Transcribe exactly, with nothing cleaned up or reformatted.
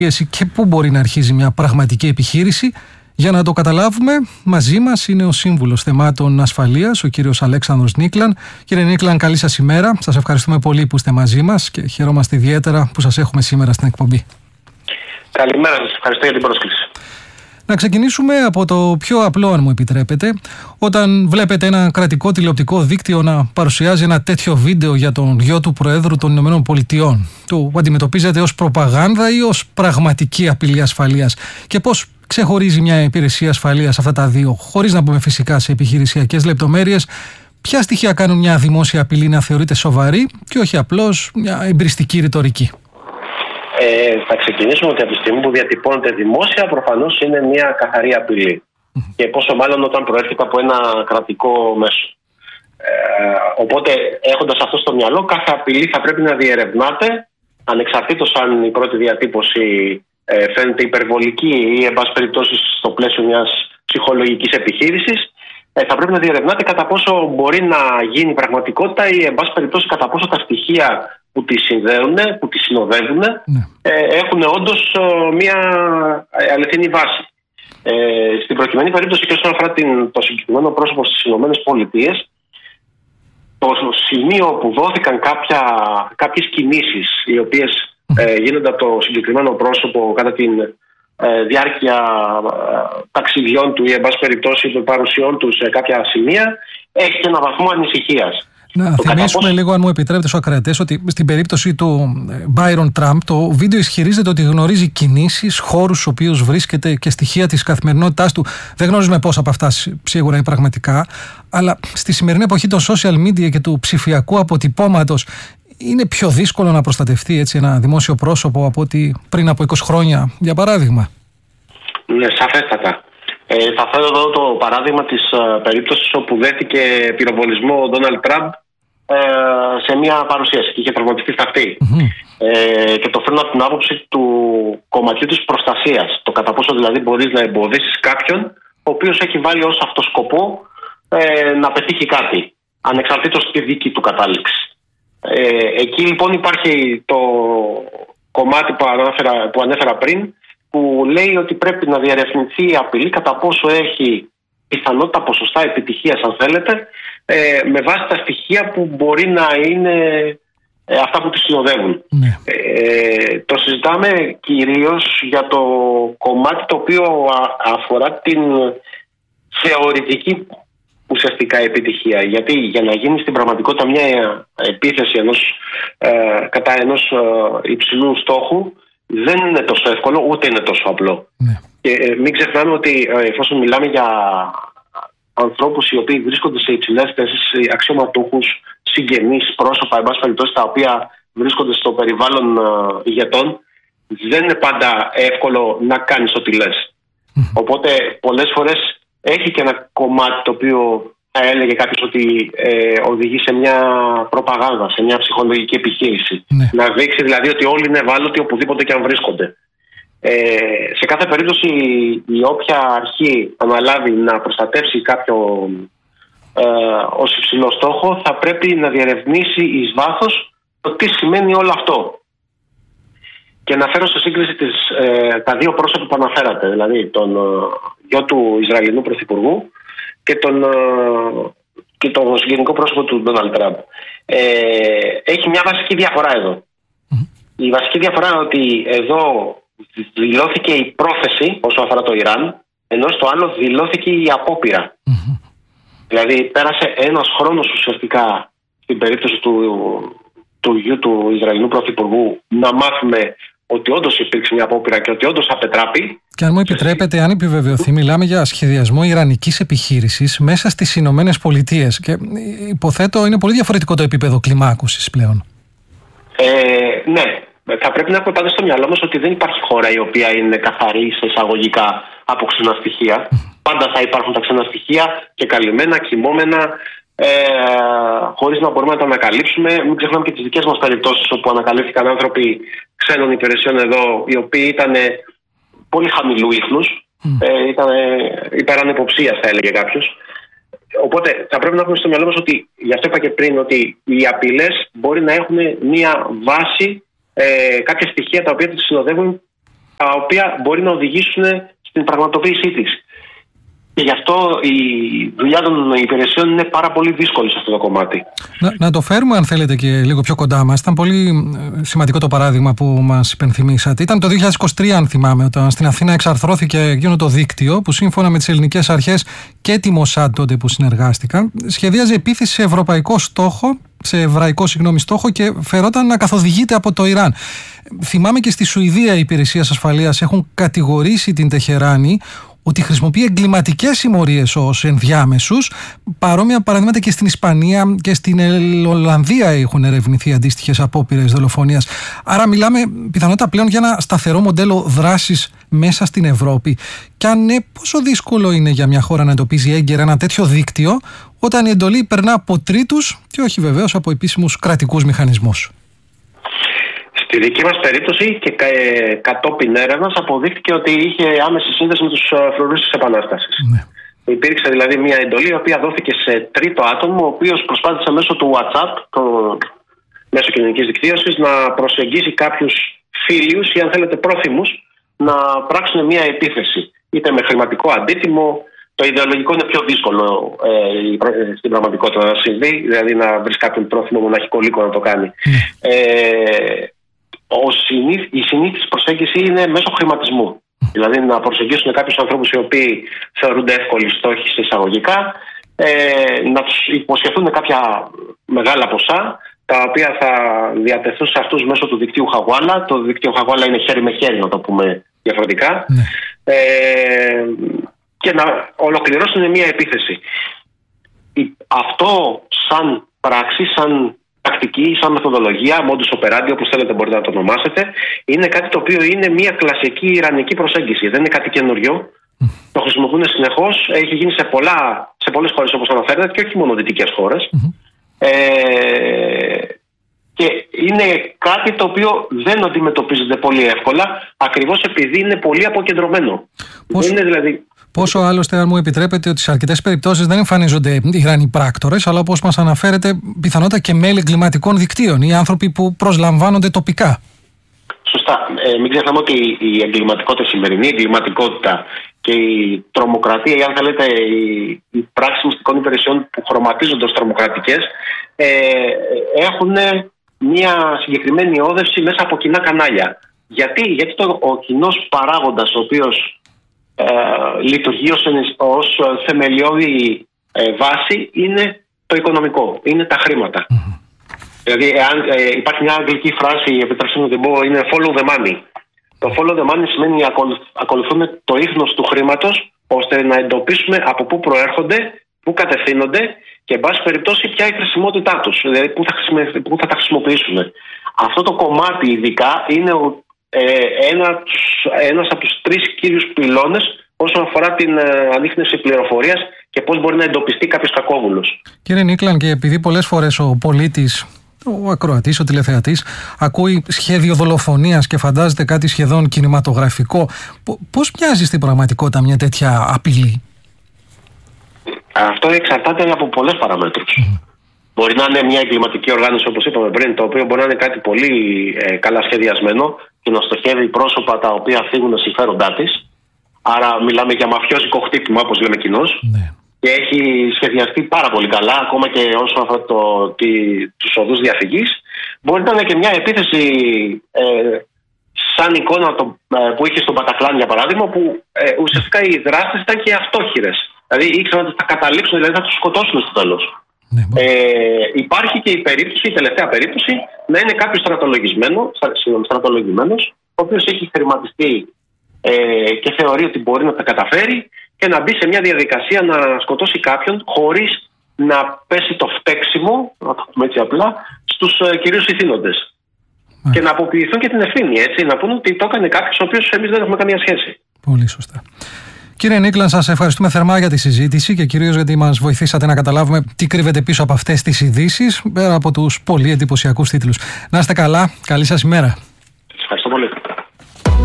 Και πού μπορεί να αρχίζει μια πραγματική επιχείρηση. Για να το καταλάβουμε, μαζί μας είναι ο Σύμβουλος Θεμάτων Ασφαλείας, ο κύριος Αλέξανδρος Νίκλαν. Κύριε Νίκλαν, καλή σας ημέρα. Σας ευχαριστούμε πολύ που είστε μαζί μας και χαιρόμαστε ιδιαίτερα που σας έχουμε σήμερα στην εκπομπή. Καλημέρα σας. Ευχαριστώ για την πρόσκληση. Να ξεκινήσουμε από το πιο απλό, αν μου επιτρέπετε. Όταν βλέπετε ένα κρατικό τηλεοπτικό δίκτυο να παρουσιάζει ένα τέτοιο βίντεο για τον γιο του Προέδρου των Ηνωμένων Πολιτειών, το αντιμετωπίζετε ως προπαγάνδα ή ως πραγματική απειλή ασφαλείας? Και πώς ξεχωρίζει μια υπηρεσία ασφαλείας αυτά τα δύο, χωρίς να μπούμε φυσικά σε επιχειρησιακές λεπτομέρειες? Ποια στοιχεία κάνουν μια δημόσια απειλή να θεωρείται σοβαρή και όχι απλώς μια εμπριστική ρητορική? Ε, θα ξεκινήσουμε ότι από τη στιγμή που διατυπώνεται δημόσια, προφανώς είναι μια καθαρή απειλή. Mm. Και πόσο μάλλον όταν προέρχεται από ένα κρατικό μέσο. Ε, οπότε, έχοντας αυτό στο μυαλό, κάθε απειλή θα πρέπει να διερευνάται, ανεξαρτήτως αν η πρώτη διατύπωση ε, φαίνεται υπερβολική ή, εν πάση περιπτώσει, στο πλαίσιο μιας ψυχολογικής επιχείρησης. Ε, θα πρέπει να διερευνάται κατά πόσο μπορεί να γίνει πραγματικότητα ή, εν πάση περιπτώσει, κατά πόσο τα στοιχεία που τη συνδέουν, που τη συνοδεύουν, ναι. ε, έχουν όντως ε, μια αληθινή βάση. Ε, στην προκειμένη περίπτωση και όσον αφορά την, το συγκεκριμένο πρόσωπο στις ΗΠΑ, το σημείο που δόθηκαν κάποια, κάποιες κινήσεις οι οποίες ε, γίνονται από το συγκεκριμένο πρόσωπο κατά τη ε, διάρκεια ε, ταξιδιών του ή, εν πάση περιπτώσει, των παρουσιών του σε κάποια σημεία, έχει και ένα βαθμό ανησυχίας. Να το θυμίσουμε πώς... λίγο, αν μου επιτρέπετε, στους ακροατές, ότι στην περίπτωση του Byron Trump το βίντεο ισχυρίζεται ότι γνωρίζει κινήσεις, χώρους στους οποίους βρίσκεται και στοιχεία της καθημερινότητάς του. Δεν γνωρίζουμε πώς από αυτά σίγουρα είναι πραγματικά, αλλά στη σημερινή εποχή των social media και του ψηφιακού αποτυπώματος είναι πιο δύσκολο να προστατευτεί έτσι ένα δημόσιο πρόσωπο από ότι πριν από είκοσι χρόνια, για παράδειγμα. Ναι, σαφέστατα. Ε, θα φέρω εδώ το παράδειγμα της uh, περίπτωσης όπου δέθηκε πυροβολισμό ο Ντόναλντ Τραμπ ε, σε μια παρουσίαση και είχε τραυματιστεί στα αυτή. Mm-hmm. Ε, και το φέρνω από την άποψη του κομματιού της προστασίας. Το κατά πόσο δηλαδή μπορείς να εμποδίσεις κάποιον ο οποίος έχει βάλει ως αυτό σκοπό ε, να πετύχει κάτι, ανεξαρτήτως τη δική του κατάληξη. Ε, εκεί λοιπόν υπάρχει το κομμάτι που ανέφερα, που ανέφερα πριν, που λέει ότι πρέπει να διαρευνηθεί η απειλή κατά πόσο έχει πιθανότητα ποσοστά επιτυχίας, αν θέλετε, ε, με βάση τα στοιχεία που μπορεί να είναι ε, αυτά που τη συνοδεύουν. Ναι. Ε, το συζητάμε κυρίως για το κομμάτι το οποίο α, αφορά την θεωρητική ουσιαστικά επιτυχία. Γιατί για να γίνει στην πραγματικότητα μια επίθεση ενός, ε, κατά ενός ε, υψηλού στόχου, δεν είναι τόσο εύκολο, ούτε είναι τόσο απλό. Ναι. Και ε, μην ξεχνάμε ότι ε, εφόσον μιλάμε για ανθρώπους οι οποίοι βρίσκονται σε υψηλές θέσεις, αξιωματούχους, συγγενείς, πρόσωπα, εν πάση περιπτώσει, τα οποία βρίσκονται στο περιβάλλον ε, ηγετών, δεν είναι πάντα εύκολο να κάνεις ό,τι λες. Mm. Οπότε πολλές φορές έχει και ένα κομμάτι το οποίο θα έλεγε κάποιος ότι ε, οδηγεί σε μια προπαγάνδα, σε μια ψυχολογική επιχείρηση. Ναι. Να δείξει δηλαδή ότι όλοι είναι ευάλωτοι οπουδήποτε και αν βρίσκονται. Ε, σε κάθε περίπτωση η όποια αρχή αναλάβει να προστατεύσει κάποιο ε, ως υψηλό στόχο θα πρέπει να διερευνήσει εις βάθος το τι σημαίνει όλο αυτό. Και να φέρω σε σύγκριση τις, ε, τα δύο πρόσωπα που αναφέρατε, δηλαδή τον ε, γιο του Ισραηλινού Πρωθυπουργού και τον, και το γενικό πρόσωπο του Ντόναλντ Τραμπ. Ε, έχει μια βασική διαφορά εδώ. Mm-hmm. Η βασική διαφορά είναι ότι εδώ δηλώθηκε η πρόθεση όσον αφορά το Ιράν, ενώ στο άλλο δηλώθηκε η απόπειρα. Mm-hmm. Δηλαδή πέρασε ένας χρόνος ουσιαστικά στην περίπτωση του, του γιου του Ισραηλινού Πρωθυπουργού να μάθουμε ότι όντως υπήρξε μια απόπειρα και ότι όντως απετράπει. Και αν μου επιτρέπετε, αν επιβεβαιωθεί, μιλάμε για σχεδιασμό ιρανικής επιχείρησης μέσα στις Ηνωμένες Πολιτείες. Και υποθέτω είναι πολύ διαφορετικό το επίπεδο κλιμάκωσης πλέον. Ε, ναι. Θα πρέπει να έχουμε πάντα στο μυαλό μας ότι δεν υπάρχει χώρα η οποία είναι καθαρή σε εισαγωγικά από ξένα στοιχεία. Πάντα θα υπάρχουν τα ξένα στοιχεία και καλυμμένα, κοιμόμενα, ε, χωρίς να μπορούμε να τα ανακαλύψουμε. Μην ξεχνάμε και τις δικές μας περιπτώσεις όπου ανακαλύφθηκαν άνθρωποι ξένων υπηρεσιών εδώ, οι οποίοι ήταν πολύ χαμηλού ίχνους, mm. ε, ήταν υπερανυποψίας θα έλεγε κάποιος. Οπότε θα πρέπει να έχουμε στο μυαλό μας ότι, γι' αυτό είπα και πριν, ότι οι απειλές μπορεί να έχουν μία βάση, ε, κάποια στοιχεία τα οποία τις συνοδεύουν τα οποία μπορεί να οδηγήσουν στην πραγματοποίησή της. Και γι' αυτό η δουλειά των υπηρεσιών είναι πάρα πολύ δύσκολη σε αυτό το κομμάτι. Να, να το φέρουμε, αν θέλετε, και λίγο πιο κοντά μας. Ήταν πολύ σημαντικό το παράδειγμα που μας υπενθυμίσατε. Ήταν το δύο χιλιάδες είκοσι τρία, αν θυμάμαι, όταν στην Αθήνα εξαρθρώθηκε εκείνο το δίκτυο που, σύμφωνα με τις ελληνικές αρχές και τη Μοσάντ τότε που συνεργάστηκαν, σχεδίαζε επίθεση σε ευρωπαϊκό στόχο, σε εβραϊκό συγγνώμη στόχο, και φερόταν να καθοδηγείται από το Ιράν. Θυμάμαι και στη Σουηδία οι υπηρεσίες ασφαλείας έχουν κατηγορήσει την Τεχεράνη ότι χρησιμοποιεί εγκληματικές συμμορίες ως ενδιάμεσους. Παρόμοια παραδείγματα και στην Ισπανία και στην Ολλανδία έχουν ερευνηθεί αντίστοιχες απόπειρες δολοφονίας. Άρα μιλάμε πιθανότατα πλέον για ένα σταθερό μοντέλο δράσης μέσα στην Ευρώπη. Και αν ναι, πόσο δύσκολο είναι για μια χώρα να εντοπίζει έγκαιρα ένα τέτοιο δίκτυο, όταν η εντολή περνά από τρίτους και όχι βεβαίως από επίσημους κρατικούς μηχανισμούς. Στη δική μας περίπτωση και ε, κατόπιν έρευνας αποδείχθηκε ότι είχε άμεση σύνδεση με τους φρουρούς της Επανάστασης. Ναι. Υπήρξε δηλαδή μια εντολή η οποία δόθηκε σε τρίτο άτομο, ο οποίος προσπάθησε μέσω του WhatsApp, το μέσω κοινωνικής δικτύωσης, να προσεγγίσει κάποιους φίλους ή αν θέλετε πρόθυμους να πράξουν μια επίθεση. Είτε με χρηματικό αντίτιμο. Το ιδεολογικό είναι πιο δύσκολο ε, στην πραγματικότητα να συμβεί, δηλαδή να βρει κάποιον πρόθυμο μοναχικό λύκο να το κάνει. Mm. Ε, ο συνήθ, η συνήθις προσέγγιση είναι μέσω χρηματισμού. Mm. Δηλαδή να προσεγγίσουν κάποιους ανθρώπους οι οποίοι θεωρούνται εύκολοι στόχοι σε εισαγωγικά, ε, να τους υποσχεθούν κάποια μεγάλα ποσά, τα οποία θα διατεθούν σε αυτούς μέσω του δικτύου Χαβάλα. Το δικτύο Χαβάλα είναι χέρι με χέρι, να το πούμε διαφορετικά. Mm. Ε, και να ολοκληρώσουν μια επίθεση. Αυτό σαν πράξη, σαν τακτική, σαν μεθοδολογία, modus operandi, όπως θέλετε μπορείτε να το ονομάσετε, είναι κάτι το οποίο είναι μια κλασική ιρανική προσέγγιση. Δεν είναι κάτι καινούριο. Mm. Το χρησιμοποιούν συνεχώς. Έχει γίνει σε, πολλά, σε πολλές χώρες όπως αναφέρετε και όχι μόνο δυτικές χώρες. Mm-hmm. Ε, και είναι κάτι το οποίο δεν αντιμετωπίζεται πολύ εύκολα, ακριβώς επειδή είναι πολύ αποκεντρωμένο. Πώς... Είναι δηλαδή... Πόσο άλλωστε, αν μου επιτρέπετε, ότι σε αρκετές περιπτώσεις δεν εμφανίζονται Ιρανοί πράκτορες, αλλά όπως μας αναφέρετε, πιθανότατα και μέλη εγκληματικών δικτύων ή άνθρωποι που προσλαμβάνονται τοπικά. Σωστά. Ε, μην ξεχνάμε ότι η εγκληματικότητα, η σημερινή εγκληματικότητα και η τρομοκρατία, ή αν θέλετε, οι, οι πράξεις μυστικών υπηρεσιών που χρωματίζονται ως τρομοκρατικές, ε, έχουν μια συγκεκριμένη όδευση μέσα από κοινά κανάλια. Γιατί, Γιατί το, ο κοινός παράγοντας, ο οποίος Ε, λειτουργεί ως, ως θεμελιώδη ε, βάση, είναι το οικονομικό, είναι τα χρήματα. Mm-hmm. Δηλαδή εάν, ε, υπάρχει μια αγγλική φράση, επιτρέψτε μου να την πω, είναι follow the money. Το follow the money σημαίνει ακολου, ακολουθούμε το ίχνος του χρήματος, ώστε να εντοπίσουμε από πού προέρχονται, πού κατευθύνονται και εν πάση περιπτώσει ποια είναι η χρησιμότητά τους, δηλαδή πού θα, πού θα τα χρησιμοποιήσουμε. Αυτό το κομμάτι ειδικά είναι ο Ε, ένα, ένας από τους τρεις κύριους πυλώνες όσον αφορά την ε, ανίχνευση πληροφορίας και πώς μπορεί να εντοπιστεί κάποιος κακόβουλος. Κύριε Νίκλαν, και επειδή πολλές φορές ο πολίτης, ο ακροατής, ο τηλεθεατής, ακούει σχέδιο δολοφονίας και φαντάζεται κάτι σχεδόν κινηματογραφικό, πώς μοιάζει στην πραγματικότητα μια τέτοια απειλή? Αυτό εξαρτάται από πολλές παραμέτρους. Mm. Μπορεί να είναι μια εγκληματική οργάνωση, όπως είπαμε πριν, το οποίο μπορεί να είναι κάτι πολύ ε, καλά σχεδιασμένο και να στοχεύει πρόσωπα τα οποία φύγουν τα συμφέροντά της. Άρα μιλάμε για μαφιόζικο χτύπημα, όπως λέμε κοινώς. Ναι. Και έχει σχεδιαστεί πάρα πολύ καλά, ακόμα και όσον αφορά το, τη, τους οδούς διαφυγής. Μπορεί να είναι και μια επίθεση ε, σαν εικόνα το, ε, που είχε στον Πατακλάν, για παράδειγμα, που ε, ουσιαστικά οι δράστες ήταν και αυτόχειρες. Δηλαδή ήξεραν ότι θα καταλήξουν, δηλαδή θα τους σκοτώσουν στο τέλος. Ναι, ε, υπάρχει και η περίπτωση, η τελευταία περίπτωση, να είναι κάποιος στρατολογισμένο, στρατολογημένος, ο οποίος έχει χρηματιστεί ε, και θεωρεί ότι μπορεί να τα καταφέρει και να μπει σε μια διαδικασία να σκοτώσει κάποιον χωρίς να πέσει το φταίξιμο, να το πούμε έτσι απλά, στους ε, κυρίους ηθήνοντες. Ναι. Και να αποποιηθούν και την ευθύνη, έτσι, να πούνε ότι το έκανε κάποιος ο οποίος εμείς δεν έχουμε καμία σχέση. Πολύ σωστά. Κύριε Νίκλαν, σας ευχαριστούμε θερμά για τη συζήτηση και κυρίως γιατί μας βοηθήσατε να καταλάβουμε τι κρύβεται πίσω από αυτές τις ειδήσεις, πέρα από τους πολύ εντυπωσιακούς τίτλους. Να είστε καλά, καλή σας ημέρα.